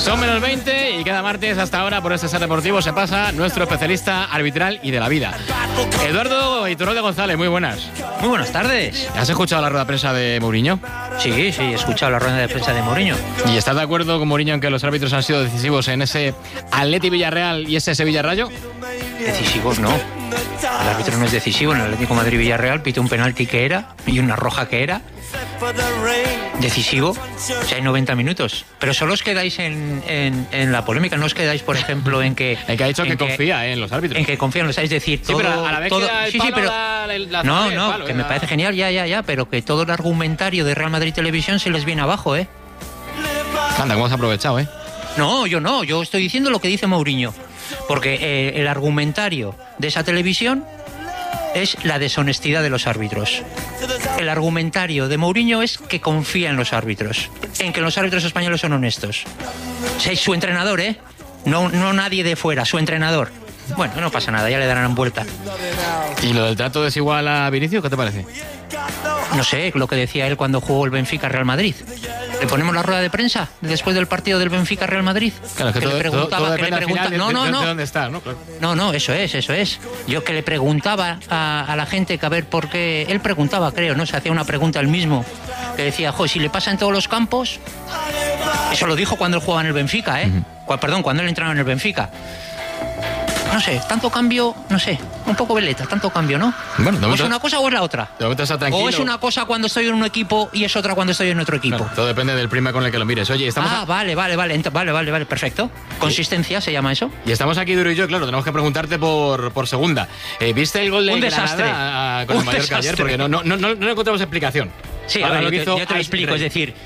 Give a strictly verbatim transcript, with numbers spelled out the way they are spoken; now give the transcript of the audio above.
Son menos veinte y cada martes hasta ahora por este Ser Deportivo se pasa nuestro especialista arbitral y de la vida. Eduardo Iturralde González, muy buenas. Muy buenas tardes. ¿Has escuchado la rueda de prensa de Mourinho? Sí, sí, he escuchado la rueda de prensa de Mourinho. ¿Y estás de acuerdo con Mourinho en que los árbitros han sido decisivos en ese Atleti Villarreal y ese Sevilla Rayo? Decisivos no. El árbitro no es decisivo. En el Atlético Madrid-Villarreal pite un penalti que era y una roja que era. Decisivo, o sea, hay noventa minutos. Pero solo os quedáis en, en, en la polémica, no os quedáis, por ejemplo, en que... El que ha dicho que, que confía eh, en los árbitros. En que confían, es decir, todo... Sí, pero a la vez todo, que da el sí, palo, sí, pero, da la, la no, no, palo, que eh, me da... parece genial, ya, ya, ya, pero que todo el argumentario de Real Madrid Televisión se les viene abajo, ¿eh? Anda, ¿cómo has aprovechado, eh? No, yo no, yo estoy diciendo lo que dice Mourinho. Porque eh, el argumentario de esa televisión es la deshonestidad de los árbitros. El argumentario de Mourinho es que confía en los árbitros, en que los árbitros españoles son honestos. O sea, es su entrenador, ¿eh? No, no nadie de fuera, su entrenador. Bueno, no pasa nada, ya le darán vuelta. ¿Y lo del trato desigual a Vinicius, qué te parece? No sé, lo que decía él cuando jugó el Benfica-Real Madrid. ¿Le ponemos la rueda de prensa después del partido del Benfica-Real Madrid? Claro, que, que todo, le preguntaba, todo, todo que le preguntaba, no, no, no, de dónde está, ¿no? Claro. No, no, eso es, eso es. Yo que le preguntaba a, a la gente que a ver por qué... Él preguntaba, creo, ¿no? Se hacía una pregunta él mismo. Que decía, jo, si le pasa en todos los campos... Eso lo dijo cuando él jugaba en el Benfica, ¿eh? Uh-huh. Perdón, cuando él entraba en el Benfica. No sé, tanto cambio, no sé, un poco veleta, tanto cambio, ¿no? Bueno, ¿o es una cosa o es la otra? ¿O es una cosa cuando estoy en un equipo y es otra cuando estoy en otro equipo? Claro, todo depende del prisma con el que lo mires. Oye, estamos... Ah, a... vale, vale, vale, vale, vale, vale, perfecto. Consistencia, ¿sí? Se llama eso. Y estamos aquí, Duro y yo, claro, tenemos que preguntarte por, por segunda. Eh, ¿Viste el gol de un desastre. Granada a, con un el Mallorca desastre. ayer? Porque no, no, no, no encontramos explicación. Sí, ahora, lo que, yo te lo explico, es decir,